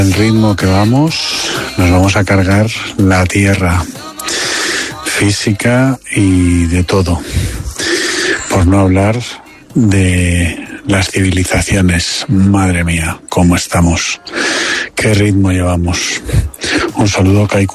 El ritmo que vamos, nos vamos a cargar la tierra física y de todo. Por no hablar de las civilizaciones. Madre mía, cómo estamos. Qué ritmo llevamos. Un saludo, Kaiku.